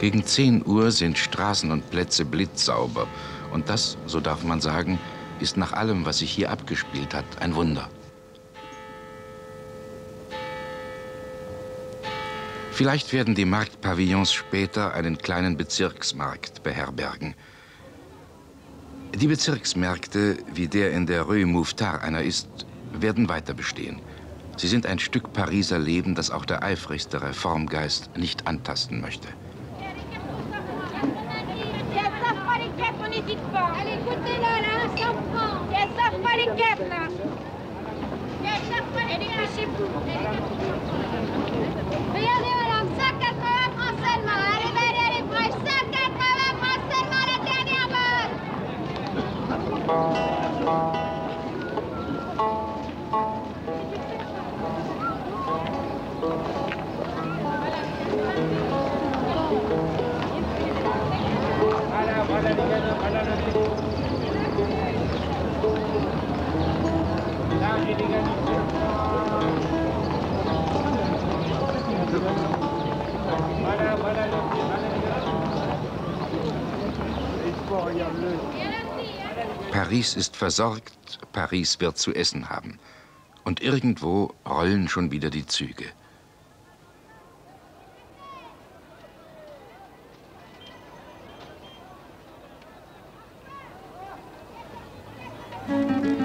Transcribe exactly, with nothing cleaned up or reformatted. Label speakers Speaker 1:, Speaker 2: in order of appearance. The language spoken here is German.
Speaker 1: Gegen zehn Uhr sind Straßen und Plätze blitzsauber. Und das, so darf man sagen, ist nach allem, was sich hier abgespielt hat, ein Wunder. Vielleicht werden die Marktpavillons später einen kleinen Bezirksmarkt beherbergen. Die Bezirksmärkte, wie der in der Rue Mouffetard einer ist, werden weiter bestehen. Sie sind ein Stück Pariser Leben, das auch der eifrigste Reformgeist nicht antasten möchte. Paris ist versorgt, Paris wird zu essen haben. Und irgendwo rollen schon wieder die Züge.